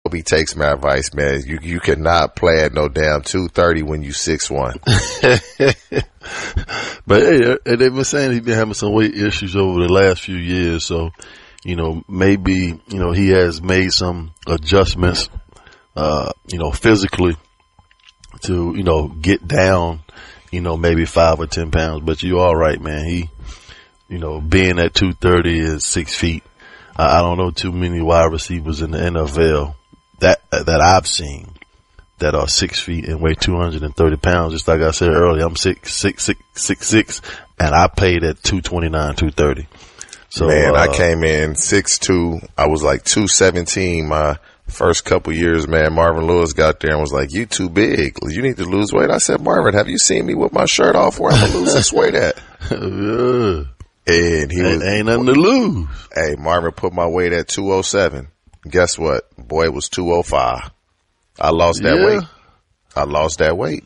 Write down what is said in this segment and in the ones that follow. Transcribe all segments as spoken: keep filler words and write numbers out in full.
he takes my advice, man. You you cannot play at no damn two thirty when you six one. But hey, they've been saying he's been having some weight issues over the last few years, so you know maybe you know he has made some adjustments, uh, you know, physically to you know get down, you know, maybe five or ten pounds. But you're all right, man. He, you know, being at two thirty is six feet. I don't know too many wide receivers in the N F L that that I've seen that are six feet and weigh two hundred thirty pounds. Just like I said earlier, I'm six, six, six, six, six, and I paid at two twenty-nine, two thirty. So, man, uh, I came in six two. I was like two seventeen my first couple years, man. Marvin Lewis got there and was like, you too big. You need to lose weight. I said, Marvin, have you seen me with my shirt off where I'm going to lose this weight at? Yeah. And he was, ain't nothing to lose. Hey, Marvin put my weight at two oh seven. Guess what? Boy, it was two oh five. I lost that yeah. weight. I lost that weight.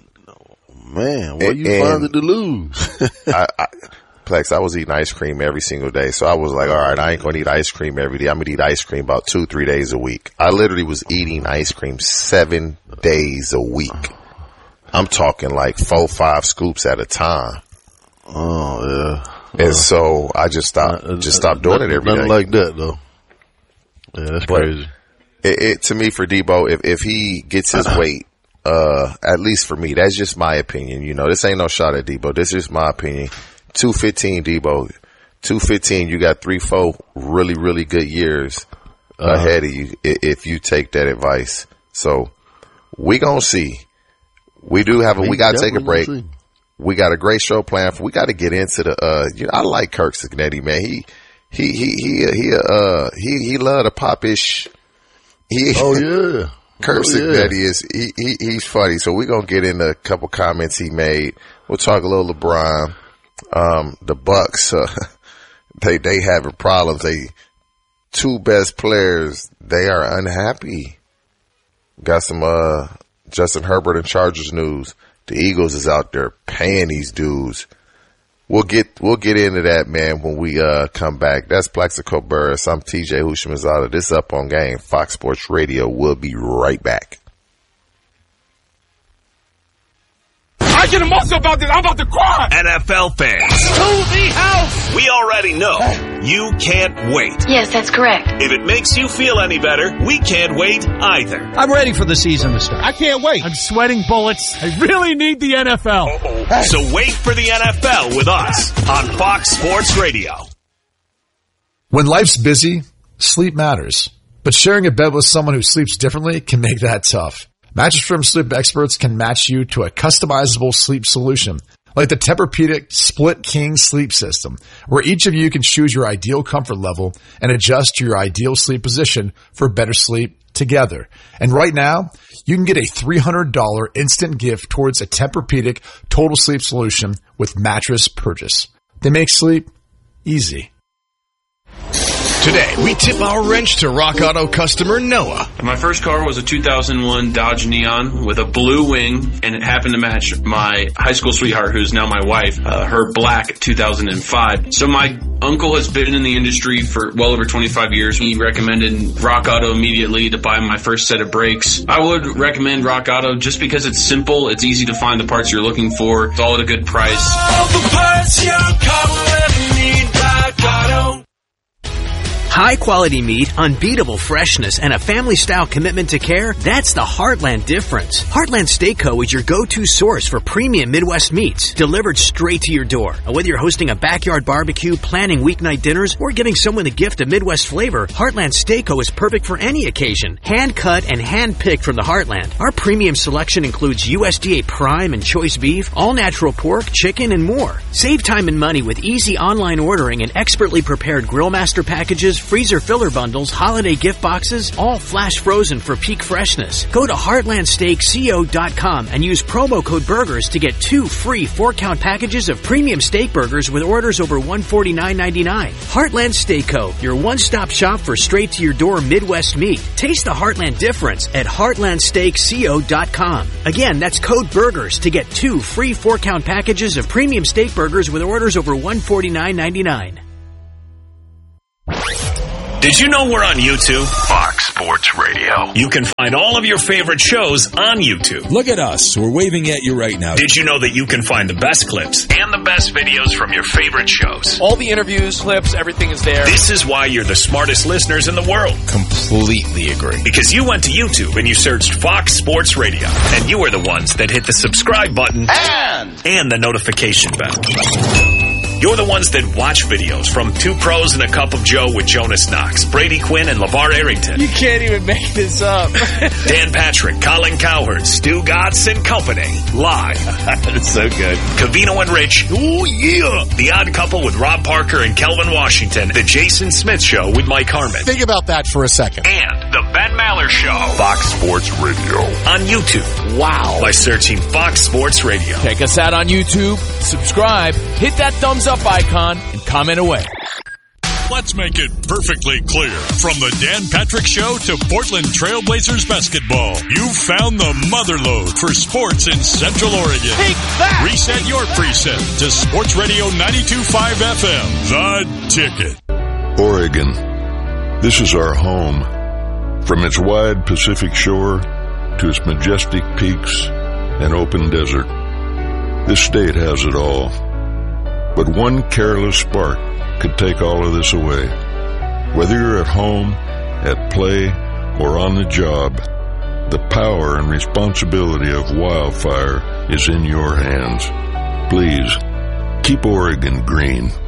Man, what and, you find it to lose? I, I, Plex, I was eating ice cream every single day. So I was like, all right, I ain't going to eat ice cream every day. I'm going to eat ice cream about two, three days a week. I literally was eating ice cream seven days a week. I'm talking like four, five scoops at a time. Oh, yeah. And so I just stopped, uh, just stopped doing nothing, it every nothing day. Nothing like that, though. Yeah, that's but crazy. It, it, to me, for Debo, if, if he gets his weight, uh, at least for me, that's just my opinion. You know, this ain't no shot at Debo. This is just my opinion. two fifteen, Debo. two fifteen, you got three, four really, really good years uh-huh. ahead of you if you take that advice. So we gonna see. We do have a, we, we gotta take a break. We got a great show planned for. We got to get into the. Uh, you know, I like Kirk Cignetti, man. He, he, he, he, he, uh, he, he love the popish. He, oh yeah, Kirk oh, Cignetti yeah. is he, he, he's funny. So we're gonna get into a couple comments he made. We'll talk a little LeBron. Um, the Bucks, uh, they they having problems. They two best players. They are unhappy. Got some uh Justin Herbert and Chargers news. The Eagles is out there paying these dudes. We'll get we'll get into that, man, when we uh come back. That's Plaxico Burris. I'm T J Houshmandzadeh. This Up on Game, Fox Sports Radio. We'll be right back. I get emotional about this. I'm about to cry. N F L fans. To the house. We already know you can't wait. Yes, that's correct. If it makes you feel any better, we can't wait either. I'm ready for the season to start. I can't wait. I'm sweating bullets. I really need the N F L. Hey. So wait for the N F L with us on Fox Sports Radio. When life's busy, sleep matters. But sharing a bed with someone who sleeps differently can make that tough. Mattress Firm sleep experts can match you to a customizable sleep solution, like the Tempur-Pedic Split King Sleep System, where each of you can choose your ideal comfort level and adjust to your ideal sleep position for better sleep together. And right now, you can get a three hundred dollars instant gift towards a Tempur-Pedic Total Sleep Solution with mattress purchase. They make sleep easy. Today, we tip our wrench to Rock Auto customer Noah. My first car was a two thousand one Dodge Neon with a blue wing, and it happened to match my high school sweetheart, who's now my wife, uh, her black two thousand five. So my uncle has been in the industry for well over twenty-five years. He recommended Rock Auto immediately to buy my first set of brakes. I would recommend Rock Auto just because it's simple, it's easy to find the parts you're looking for, it's all at a good price. All the parts your car will ever need, Rock Auto. High quality meat, unbeatable freshness, and a family-style commitment to care, that's the Heartland difference. Heartland Steak Co. is your go-to source for premium Midwest meats, delivered straight to your door. Whether you're hosting a backyard barbecue, planning weeknight dinners, or giving someone the gift of Midwest flavor, Heartland Steak Co. is perfect for any occasion. Hand-cut and hand-picked from the Heartland. Our premium selection includes U S D A Prime and Choice Beef, all-natural pork, chicken, and more. Save time and money with easy online ordering and expertly prepared Grillmaster packages, freezer filler bundles, holiday gift boxes, all flash frozen for peak freshness. Go to heartland steak co dot com and use promo code BURGERS to get two free four-count packages of premium steak burgers with orders over one hundred forty-nine ninety-nine. Heartland Steak Co., your one-stop shop for straight-to-your-door Midwest meat. Taste the Heartland difference at heartland steak co dot com. Again, that's code BURGERS to get two free four-count packages of premium steak burgers with orders over one hundred forty-nine ninety-nine. Did you know we're on YouTube? Fox Sports Radio. You can find all of your favorite shows on YouTube. Look at us. We're waving at you right now. Did you know that you can find the best clips and the best videos from your favorite shows? All the interviews, clips, everything is there. This is why you're the smartest listeners in the world. Completely agree. Because you went to YouTube and you searched Fox Sports Radio. And you are the ones that hit the subscribe button and, and the notification bell. You're the ones that watch videos from Two Pros and a Cup of Joe with Jonas Knox, Brady Quinn, and LeVar Arrington. You can't even make this up. Dan Patrick, Colin Cowherd, Stu Gatz and Company. Live. That's so good. Covino and Rich. Oh, yeah. The Odd Couple with Rob Parker and Kelvin Washington. The Jason Smith Show with Mike Harmon. Think about that for a second. And The Ben Maller Show. Fox Sports Radio. On YouTube. Wow. By searching Fox Sports Radio. Check us out on YouTube. Subscribe. Hit that thumbs up icon and comment away. Let's make it perfectly clear. From the Dan Patrick Show to Portland Trailblazers basketball, you've found the motherlode for sports in Central Oregon. Take that! Reset your preset to Sports Radio ninety-two point five F M, The Ticket. Oregon. This is our home. From its wide Pacific shore to its majestic peaks and open desert, this state has it all. But one careless spark could take all of this away. Whether you're at home, at play, or on the job, the power and responsibility of wildfire is in your hands. Please, keep Oregon green.